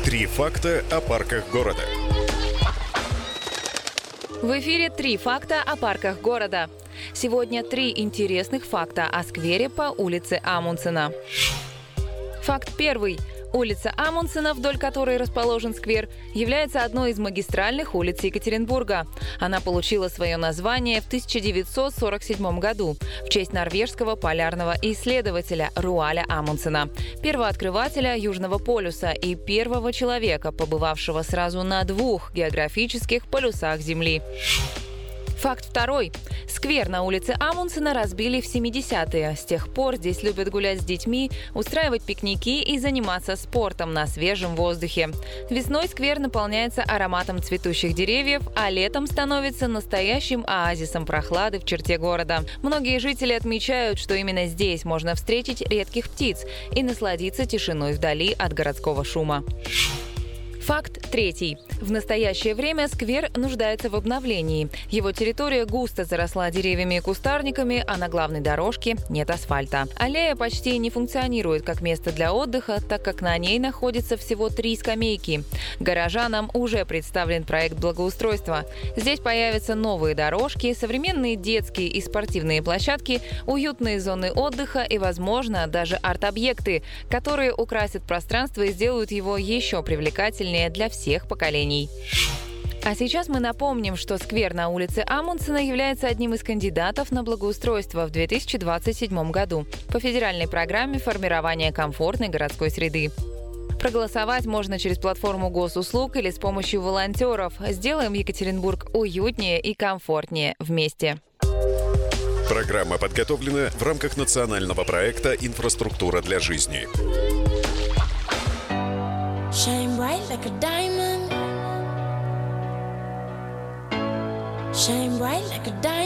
Три факта о парках города. В эфире «Три факта о парках города». Сегодня 3 интересных факта о сквере по улице Амундсена. Факт первый. Улица Амундсена, вдоль которой расположен сквер, является одной из магистральных улиц Екатеринбурга. Она получила свое название в 1947 году в честь норвежского полярного исследователя Руаля Амундсена, первооткрывателя Южного полюса и первого человека, побывавшего сразу на 2 географических полюсах Земли. Факт второй. Сквер на улице Амундсена разбили в 70-е. С тех пор здесь любят гулять с детьми, устраивать пикники и заниматься спортом на свежем воздухе. Весной сквер наполняется ароматом цветущих деревьев, а летом становится настоящим оазисом прохлады в черте города. Многие жители отмечают, что именно здесь можно встретить редких птиц и насладиться тишиной вдали от городского шума. Факт третий. В настоящее время сквер нуждается в обновлении. Его территория густо заросла деревьями и кустарниками, а на главной дорожке нет асфальта. Аллея почти не функционирует как место для отдыха, так как на ней находится всего 3 скамейки. Горожанам уже представлен проект благоустройства. Здесь появятся новые дорожки, современные детские и спортивные площадки, уютные зоны отдыха и, возможно, даже арт-объекты, которые украсят пространство и сделают его еще привлекательнее для всех поколений. А сейчас мы напомним, что сквер на улице Амундсена является одним из кандидатов на благоустройство в 2027 году по федеральной программе формирования комфортной городской среды. Проголосовать можно через платформу госуслуг или с помощью волонтеров. Сделаем Екатеринбург уютнее и комфортнее вместе. Программа подготовлена в рамках национального проекта «Инфраструктура для жизни». Shine bright like a diamond. Shine bright like a diamond.